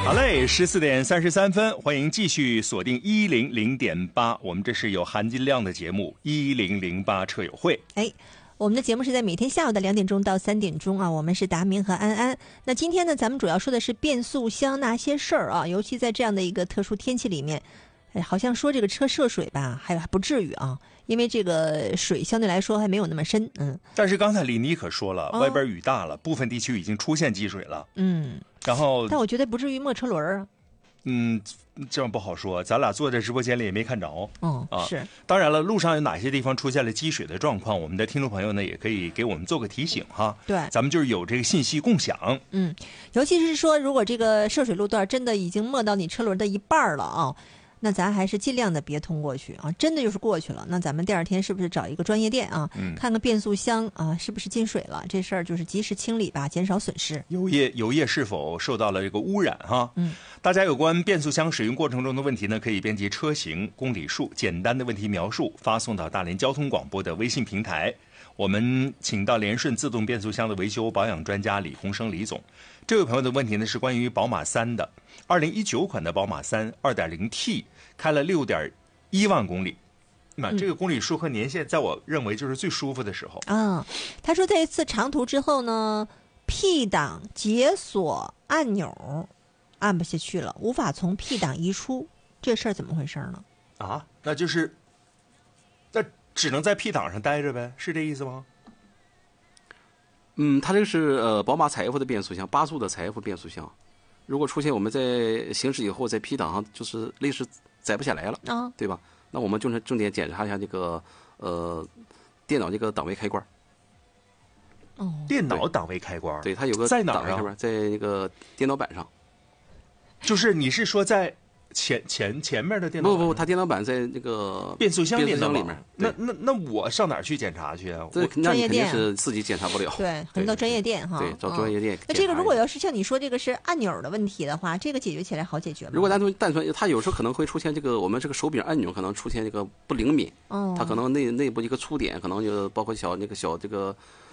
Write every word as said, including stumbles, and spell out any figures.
好嘞，十四点三十三分，欢迎继续锁定一零零点八，我们这是有含金量的节目一零零八车友会。 哎，我们的节目是在每天下午的两点钟到三点钟啊，我们是达明和安安。那今天呢，咱们主要说的是变速箱那些事儿啊，尤其在这样的一个特殊天气里面，哎，好像说这个车涉水吧，还还不至于啊，因为这个水相对来说还没有那么深，嗯。 但是刚才李妮可说了，哦、外边雨大了，部分地区已经出现积水了， 嗯。 然后， 但我觉得不至于没车轮啊。 嗯，这样不好说，咱俩坐在直播间里也没看着。 嗯， 啊， 是。 当然了，路上有哪些地方出现了积水的状况，我们的听众朋友呢也可以给我们做个提醒哈。 对， 咱们就是有这个信息共享。 嗯，尤其是说，如果这个涉水路段真的已经没到你车轮的一半了啊。那咱还是尽量的别通过去啊！真的就是过去了，那咱们第二天是不是找一个专业店啊，嗯、看看变速箱啊是不是进水了？这事儿就是及时清理吧，减少损失。 油液油液是否受到了这个污染哈？ 嗯， 大家有关变速箱使用过程中的问题呢，可以编辑车型、公里数简单的问题描述，发送到大连交通广播的微信平台。我们请到联顺自动变速箱的维修保养专家李洪生李总。这位朋友的问题呢是关于宝马三的，二零一九款的宝马三 二点零 T 开了六点一万公里，那这个公里数和年限，在我认为就是最舒服的时候啊。他说这次长途之后呢 ，P 档解锁按钮按不下去了，无法从 P 档移出，这事儿怎么回事呢？ 啊，那就是那只能在 P 档上待着呗，是这意思吗？ 嗯，它这个是呃宝马采 F 的变速箱，八速的采 F 变速箱。如果出现我们在行驶以后在 P 档上就是类似载不下来了，啊，对吧？那我们就是重点检查一下这个呃电脑这个档位开关。 哦， 电脑档位开关， 对，它有个在哪儿啊？在那个电脑板上。 就是你是说在前前前面的电脑？ 不不不，它电脑板在那个变速箱变速箱里面。 那那那我上哪儿去检查去啊？ 这那你肯定是自己检查不了。 对，很多专业店哈。 对，找专业店。 那这个如果要是像你说这个是按钮的问题的话，这个解决起来好解决吗？ 如果单纯单纯，它有时候可能会出现这个我们这个手柄按钮可能出现这个不灵敏， 哦， 它可能内内部一个触点可能就包括小那个小这个